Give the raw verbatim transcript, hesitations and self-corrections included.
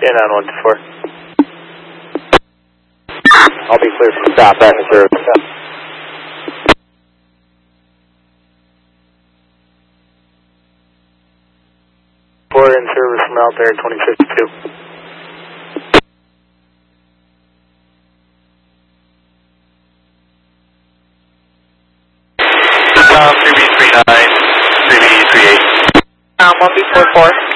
nine one two four. I'll be clear from stop back in service. Four in service from out there, twenty fifty-two. Um, three B three nine, three B three eight. Um, one B four four.